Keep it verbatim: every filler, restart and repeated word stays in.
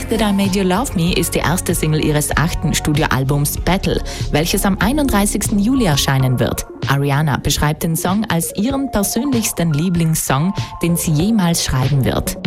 That I Made You Love Me ist die erste Single ihres achten Studioalbums Battle, welches am einunddreißigsten Juli erscheinen wird. Ariana beschreibt den Song als ihren persönlichsten Lieblingssong, den sie jemals schreiben wird.